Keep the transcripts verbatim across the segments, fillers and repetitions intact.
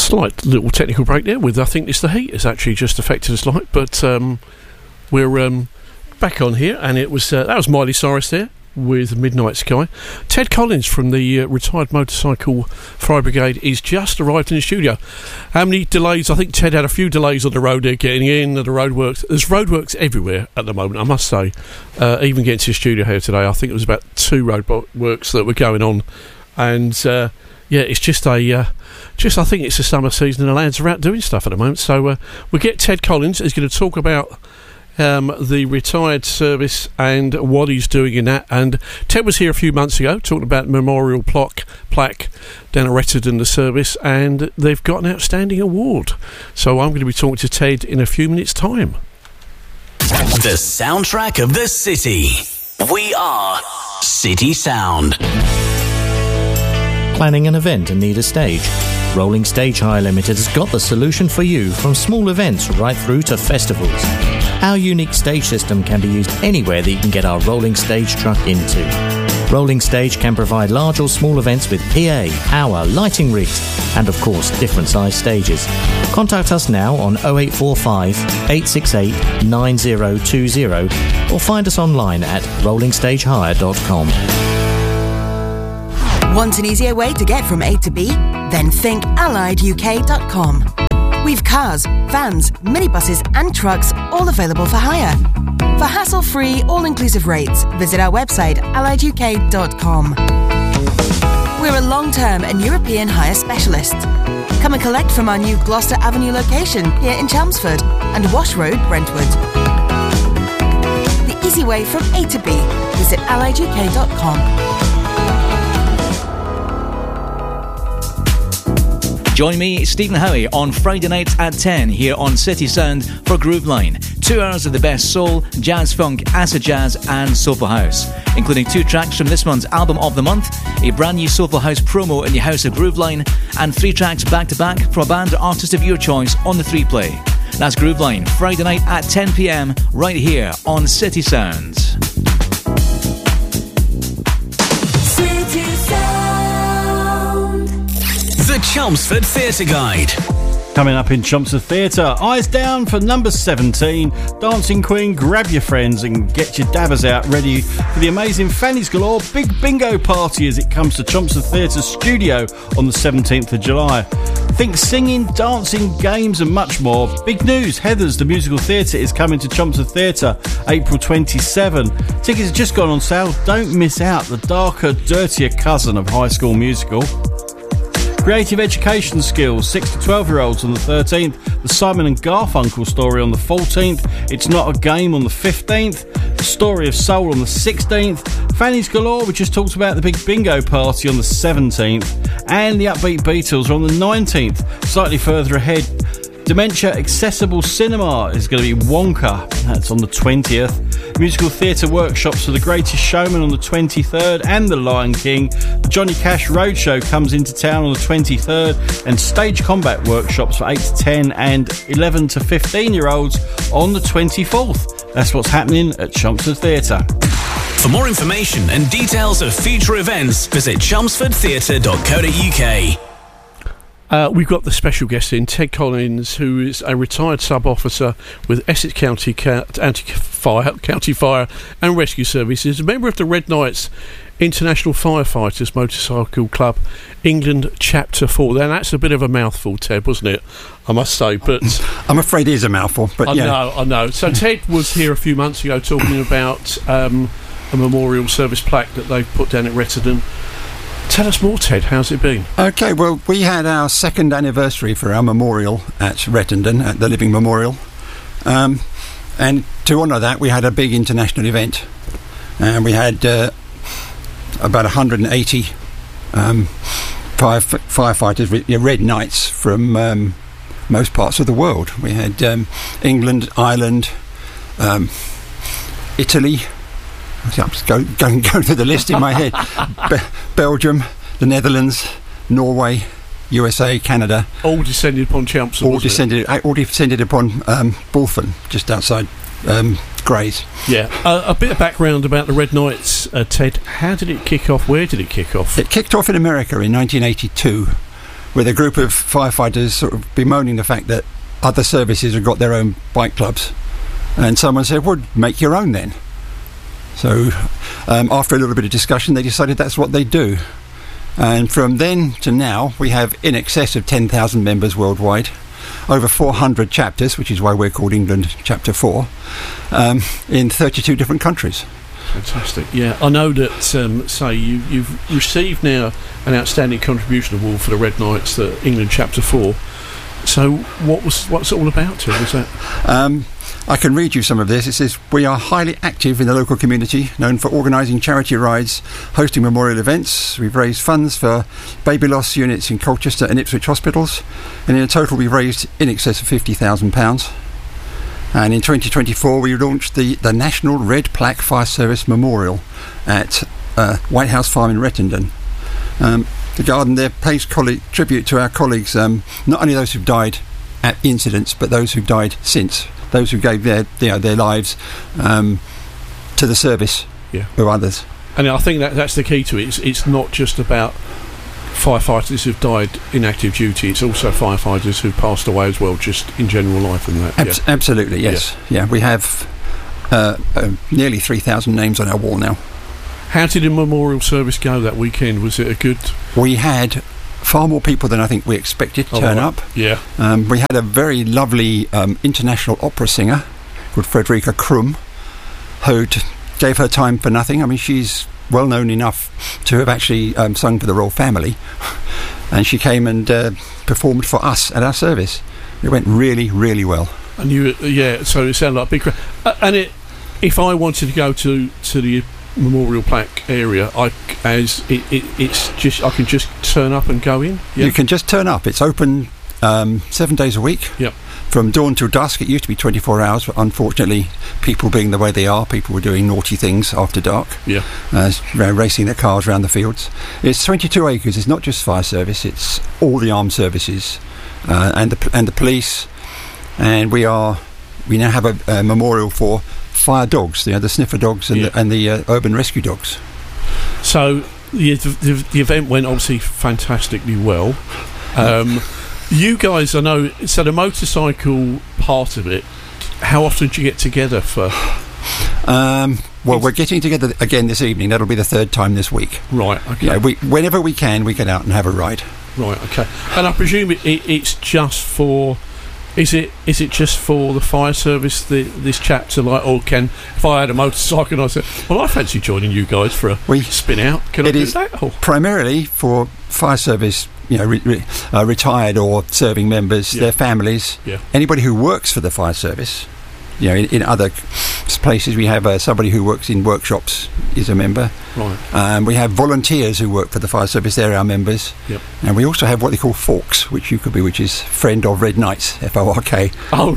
Slight little technical break there with, I think it's the heat has actually just affected us slight, but um, we're um, back on here, and it was uh, that was Miley Cyrus there with Midnight Sky. Ted Collins from the uh, Retired Motorcycle Fire Brigade is just arrived in the studio. How many delays? I think Ted had a few delays on the road there getting in, the roadworks. There's roadworks everywhere at the moment, I must say. Uh, even getting to the studio here today, I think it was about two roadworks that were going on, and uh, yeah, it's just a uh, just I think it's the summer season and the lads are out doing stuff at the moment. So uh, we get Ted Collins who's going to talk about Um, the retired service and what he's doing in that. And Ted was here a few months ago talking about memorial plaque, plaque down at Retterton, the service, and they've got an outstanding award. So I'm going to be talking to Ted in a few minutes' time. The soundtrack of the city. We are City Sound. Planning an event and need a stage? Rolling Stage Hire Limited has got the solution for you, from small events right through to festivals. Our unique stage system can be used anywhere that you can get our rolling stage truck into. Rolling Stage can provide large or small events with P A, hour, lighting rigs, and of course different size stages. Contact us now on oh eight four five, eight six eight, nine oh two oh or find us online at rolling stage hire dot com. Want an easier way to get from A to B? Then think allied U K dot com. We've cars, vans, minibuses and trucks all available for hire. For hassle-free, all-inclusive rates, visit our website allied U K dot com. We're a long-term and European hire specialist. Come and collect from our new Gloucester Avenue location here in Chelmsford and Wash Road, Brentwood. The easy way from A to B. Visit allied U K dot com. Join me, Stephen Howie, on Friday nights at ten here on City Sound for Groove Line. Two hours of the best soul, jazz funk, acid jazz and soulful house, including two tracks from this month's album of the month, a brand new soulful house promo in the House of Groove Line, and three tracks back to back from a band or artist of your choice on the three play. That's Groove Line, Friday night at ten p.m, right here on City Sounds. The Chelmsford Theatre Guide. Coming up in Chelmsford Theatre, eyes down for number seventeen, Dancing Queen. Grab your friends and get your dabbers out ready for the amazing Fanny's Galore Big Bingo Party as it comes to Chelmsford Theatre Studio on the seventeenth of July. Think singing, dancing, games and much more. Big news, Heathers, the musical theatre, is coming to Chelmsford Theatre April twenty-seventh. Tickets have just gone on sale. Don't miss out, the darker, dirtier cousin of High School Musical. Creative education skills, six to twelve year olds on the thirteenth, the Simon and Garfunkel story on the fourteenth, It's Not a Game on the fifteenth, the Story of Soul on the sixteenth, Fanny's Galore, we just talked about the Big Bingo Party on the seventeenth, and the Upbeat Beatles are on the nineteenth. Slightly further ahead, Dementia Accessible Cinema is going to be Wonka, that's on the twentieth. Musical theatre workshops for The Greatest Showman on the twenty-third and The Lion King. The Johnny Cash Roadshow comes into town on the twenty-third, and stage combat workshops for eight to ten and eleven to fifteen year olds on the twenty-fourth. That's what's happening at Chelmsford Theatre. For more information and details of future events, visit chelmsford theatre dot co dot uk. Uh, we've got the special guest in, Ted Collins, who is a retired sub-officer with Essex County Ca- Anti-Fire, County Fire and Rescue Services, a member of the Red Knights International Firefighters Motorcycle Club, England Chapter four. Now, that's a bit of a mouthful, Ted, wasn't it? I must say, but... I'm afraid it is a mouthful, but I yeah. know, I know. So Ted was here a few months ago talking about um, a memorial service plaque that they've put down at Retterton. Tell us more, Ted. How's it been? Okay, well, we had our second anniversary for our memorial at Rettendon, at the Living Memorial. Um, and to honour that, we had a big international event. And we had uh, about one hundred eighty um, fire, firefighters, Red Knights, from um, most parts of the world. We had um, England, Ireland, um, Italy... I'm just going go, go through the list in my head. Be- Belgium, the Netherlands, Norway, U S A, Canada. All descended upon Chelmsford. All descended, it? all descended upon um, Bulford, just outside um, Grays. Yeah. Uh, a bit of background about the Red Knights, uh, Ted. How did it kick off? Where did it kick off? It kicked off in America in nineteen eighty-two with a group of firefighters sort of bemoaning the fact that other services have got their own bike clubs, and someone said, well, make your own then. So um, after a little bit of discussion, they decided that's what they do. And from then to now, we have in excess of ten thousand members worldwide, over four hundred chapters, which is why we're called England Chapter four, um, in thirty-two different countries. Fantastic. Yeah, I know that, um, say, you, you've received now an Outstanding Contribution Award for the Red Knights, the England Chapter four. So what was what's it all about, Ted? Was that? Um, I can read you some of this. It says, we are highly active in the local community, known for organising charity rides, hosting memorial events. We've raised funds for baby loss units in Colchester and Ipswich hospitals, and in a total we've raised in excess of fifty thousand pounds. And in twenty twenty-four we launched the, the National Red Plaque Fire Service Memorial at uh, White House Farm in Rettendon. Um, the garden there pays colli- tribute to our colleagues, um, not only those who've died at incidents, but those who've died since, those who gave their you know, their lives um, to the service yeah. of others. And I think that that's the key to it. It's, it's not just about firefighters who've died in active duty, it's also firefighters who've passed away as well, just in general life and that. Abs- yeah. Absolutely, yes. Yeah, yeah we have uh, uh, nearly three thousand names on our wall now. How did the memorial service go that weekend? Was it a good... We had far more people than I think we expected to oh, turn right. up. Yeah. Um, we had a very lovely um, international opera singer called Frederica Krum, who t- gave her time for nothing. I mean, she's well known enough to have actually um, sung for the royal family, and she came and uh, performed for us at our service. It went really, really well. And you, yeah, so it sounded like a big crowd. Uh, and it, if I wanted to go to, to the memorial plaque area, I as it, it it's just I can just turn up and go in. Yeah? You can just turn up. It's open um, seven days a week. Yep. From dawn till dusk. It used to be twenty-four hours, but unfortunately, people being the way they are, people were doing naughty things after dark. Yeah. Uh, racing their cars around the fields. It's twenty-two acres. It's not just fire service. It's all the armed services uh, and the and the police. And we are we now have a, a memorial for fire dogs. You know, the sniffer dogs and yeah. the, and the uh, urban rescue dogs. So the, the the event went obviously fantastically well. Um, you guys, I know, so the motorcycle part of it, how often do you get together for? Um, well, we're getting together again this evening. That'll be the third time this week. Right, okay. Yeah, we, whenever we can, we get out and have a ride. Right, okay. And I presume it, it, it's just for... Is it is it just for the fire service, the, this chapter, like, or can, if I had a motorcycle and I said, well, I fancy joining you guys for a we, spin out, can I it do is that? Or? Primarily for fire service, you know, re, re, uh, retired or serving members, yeah. their families, yeah. anybody who works for the fire service. You know, in, in other places we have uh, somebody who works in workshops is a member. Right. Um, we have volunteers who work for the fire service. They're our members. Yep. And we also have what they call Forks, which you could be, which is Friend of Red Knights, F O R K. Oh,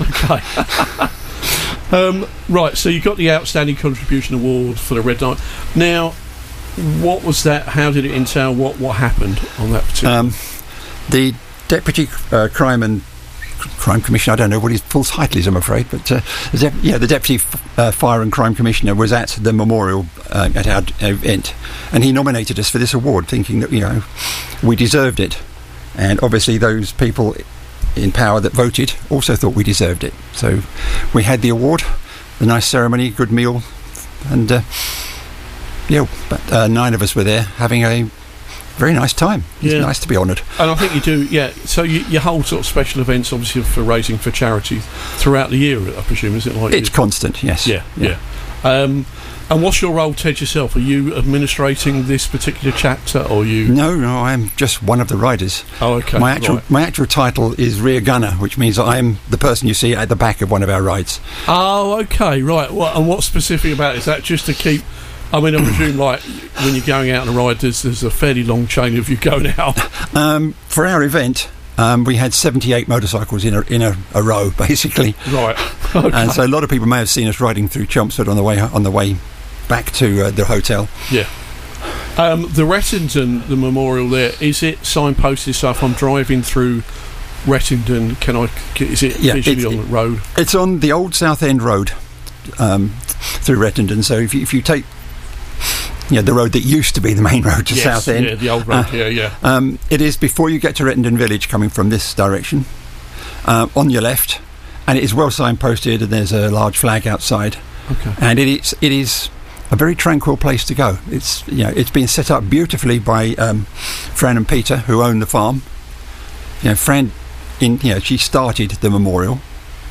right. Okay. um, right, so you got the Outstanding Contribution Award for the Red Knight. Now, what was that? How did it entail? What, what happened on that particular... Um, the Deputy uh, Crime and Crime Commissioner, I don't know what his full title is, I'm afraid, but uh, the, dep- yeah, the Deputy F- uh, Fire and Crime Commissioner was at the memorial uh, at our event, and he nominated us for this award, thinking that, you know, we deserved it. And obviously those people in power that voted also thought we deserved it. So we had the award, the nice ceremony, good meal, and uh, yeah, but uh, nine of us were there having a very nice time. It's yeah. nice to be honoured. And I think you do, yeah. So you, you hold sort of special events, obviously, for raising for charity throughout the year, I presume, is it like? It's constant, yes. Yeah, yeah. yeah. Um, and what's your role, Ted, yourself? Are you administrating this particular chapter, or you? No, no, I'm just one of the riders. Oh, okay. My actual, right. my actual title is rear gunner, which means I'm the person you see at the back of one of our rides. Oh, okay, right. Well, and what's specific about it? Is that just to keep... I mean, I presume, like, when you're going out on a ride, there's, there's a fairly long chain of you going out. Um, for our event, um, we had seventy-eight motorcycles in a in a, a row, basically. Right. Okay. And so a lot of people may have seen us riding through Chelmsford on the way on the way back to uh, the hotel. Yeah. Um, the Rettendon, the memorial there, is it signposted? So if I'm driving through Rettendon, can I? Is it Yeah, visually it's, on the road? It's on the old South End Road um, through Rettendon. So if you, if you take you know, the road that used to be the main road to yes, Southend. Yeah, the old road. Uh, yeah, yeah. Um, it is before you get to Rettendon Village, coming from this direction, uh, on your left, and it is well signposted, and there's a large flag outside. Okay. And it is it is a very tranquil place to go. It's you know it's been set up beautifully by um, Fran and Peter, who own the farm. You know, Fran, in you know, she started the memorial,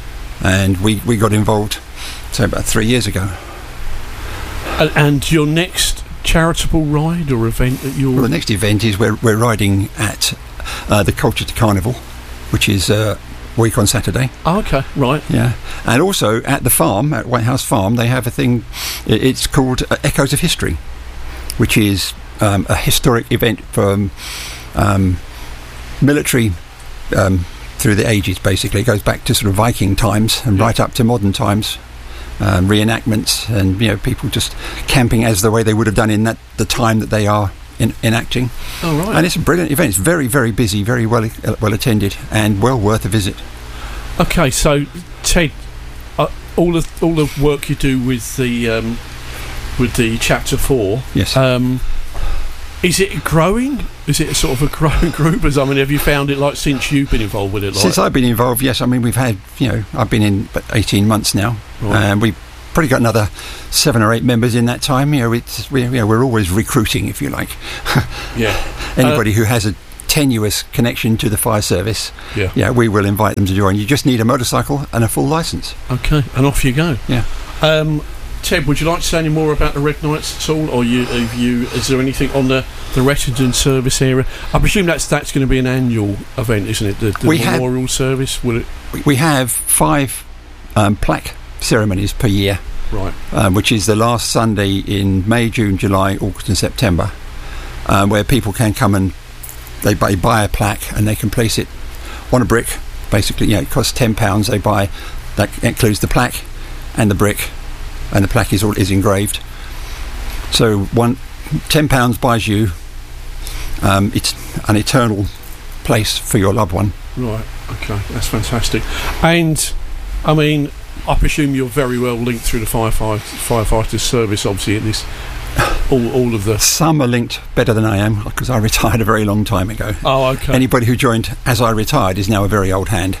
and we, we got involved, say about three years ago. And, and your next charitable ride or event that you're... Well, the next event is we're we're riding at uh, the Colchester Carnival, which is uh, a week on Saturday. Oh, okay, right. Yeah, and also at the farm, at White House Farm, they have a thing. i- It's called uh, Echoes of History, which is um, a historic event from um, military um, through the ages. Basically, it goes back to sort of Viking times and Yeah. right up to modern times. Um, reenactments and you know people just camping as the way they would have done in that the time that they are in, enacting. Oh, right. And it's a brilliant event. It's very very busy, very well uh, well attended, and well worth a visit. Okay, so Ted, uh, all the all the work you do with the um, with the chapter four, Yes. um, is it growing? Is it a sort of a growing group? As I mean, have you found it like since you've been involved with it? Like? Since I've been involved, yes. I mean, we've had, you know, I've been in about eighteen months now, Right. and we've probably got another seven or eight members in that time. You know, it's, we, you know we're always recruiting, if you like. yeah, Anybody who has a tenuous connection to the fire service, yeah, yeah, we will invite them to join. You just need a motorcycle and a full licence. Okay, and off you go. Yeah. Um, Ted, would you like to say any more about the Red Knights at all, or you, have you? Is there anything on the the Rettendon service area? I presume that's that's going to be an annual event, isn't it? The, the We have- memorial service, will it? We, we have five um, plaque ceremonies per year, Right. um, which is the last Sunday in May, June, July, August and September, um, where people can come and they buy, buy a plaque and they can place it on a brick. Basically, you know, it costs ten pounds. They buy, that includes the plaque and the brick, and the plaque is all is engraved. So one ten pounds buys you um, it's an eternal place for your loved one. Right. Okay, that's fantastic. And I mean, I presume you're very well linked through the firefight firefighters service, obviously, at this. All, all of the. Some are linked better than I am because I retired a very long time ago. Oh, okay. Anybody who joined as I retired is now a very old hand.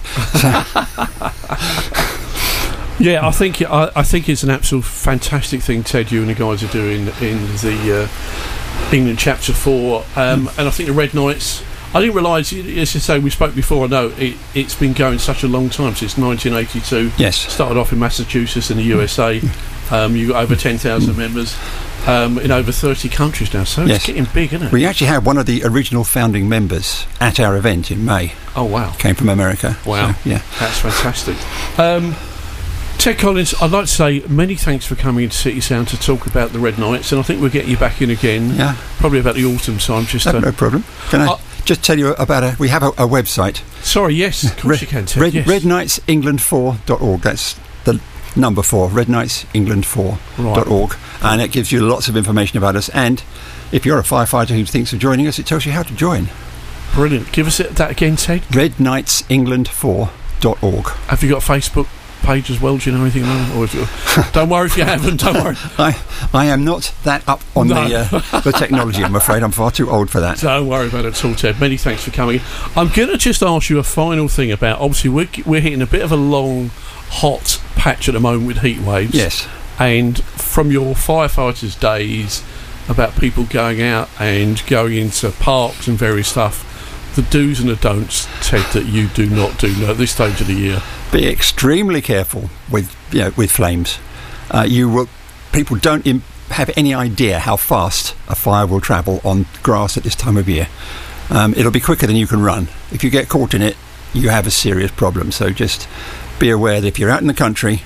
Yeah, I think I, I think it's an absolute fantastic thing, Ted, you and the guys are doing in the uh, England Chapter Four, um, and I think the Red Knights. I didn't realise, as you say, we spoke before. I know it, it's been going such a long time since nineteen eighty-two. Yes. Started off in Massachusetts in the U S A. Um, you got over ten thousand members um, in over thirty countries now. So Yes. it's getting big, isn't it? We actually had one of the original founding members at our event in May. Oh wow! Came from America. Wow. So, yeah. That's fantastic. Um, Ted Collins, I'd like to say many thanks for coming into City Sound to talk about the Red Knights, and I think we'll get you back in again, Yeah. probably about the autumn time. Just No, to, no problem. Can I Uh, just tell you about a... We have a, a website. sorry, yes, of course Red, you can, Ted. Red, yes. red knights england four dot org. That's the number four. red knights england four dot org. Right. And it gives you lots of information about us. And if you're a firefighter who thinks of joining us, it tells you how to join. Brilliant. Give us it, that again, Ted. red knights england four dot org. Have you got a Facebook page as well? Do you know anything about it? Or if you, don't worry if you haven't. Don't worry. I I am not that up on No. the uh, the technology, I'm afraid. I'm far too old for that. Don't worry about it at all, Ted. Many thanks for coming. I'm going to just ask you a final thing about. Obviously, we're we're hitting a bit of a long, hot patch at the moment with heat waves. Yes. And from your firefighters' days about people going out and going into parks and various stuff, the do's and the don'ts, Ted, that you do not do at this stage of the year. Be extremely careful with you know, with flames. Uh, you will. People don't Im- have any idea how fast a fire will travel on grass at this time of year. Um, it'll be quicker than you can run. If you get caught in it, you have a serious problem. So just be aware that if you're out in the country,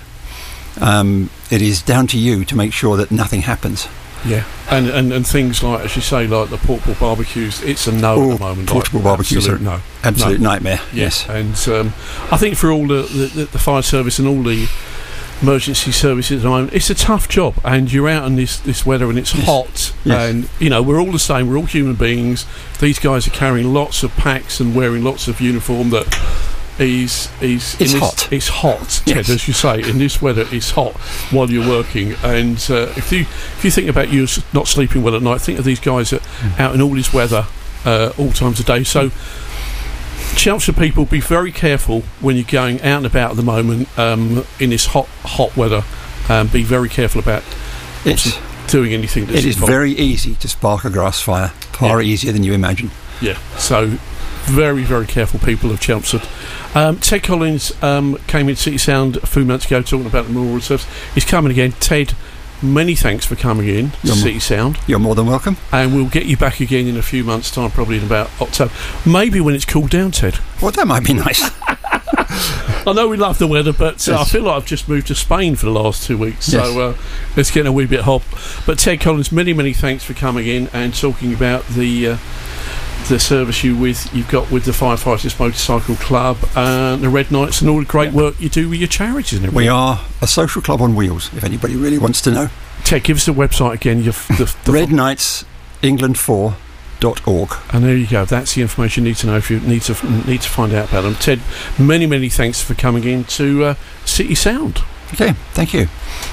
um, it is down to you to make sure that nothing happens. Yeah, and, and and things like, as you say, like the portable barbecues, it's a no Oh, at the moment. portable like, barbecues absolute are no, Absolute no. nightmare. Yes, Yes. and um, I think for all the, the the fire service and all the emergency services at the moment, it's a tough job, and you're out in this this weather and it's Yes. hot, Yes. and you know we're all the same. We're all human beings. These guys are carrying lots of packs and wearing lots of uniform that. is is It's in this, hot. It's hot, Ted, Yes. as you say. In this weather, it's hot while you're working. And uh, if you if you think about you s- not sleeping well at night, think of these guys that Mm. out in all this weather, uh, all times of day. So, Chelmsford people, be very careful when you're going out and about at the moment um, in this hot hot weather. Um, be very careful about It's, doing anything. That's it is involved. very easy to spark a grass fire, far Yeah. easier than you imagine. Yeah, so very, very careful, people of Chelmsford. Um, Ted Collins um, came in City Sound a few months ago talking about the memorial service. He's coming again. Ted, many thanks for coming in to You're mo- City Sound, You're more than welcome. and we'll get you back again in a few months' time, probably in about October. Maybe when it's cooled down, Ted. Well, that might be nice. I know we love the weather, but uh, I Yes. feel like I've just moved to Spain for the last two weeks, Yes. so uh, it's getting a wee bit hot. But Ted Collins, many, many thanks for coming in and talking about the uh, the service you with you've got with the Firefighters Motorcycle Club and the Red Knights and all the great work you do with your charities and everything. We are a social club on wheels, if anybody really wants to know. Ted, give us the website again. Your, the, the Red Knights England four dot org. And there you go. That's the information you need to know if you need to need to find out about them. Ted, many, many thanks for coming in to uh, City Sound. Okay, thank you.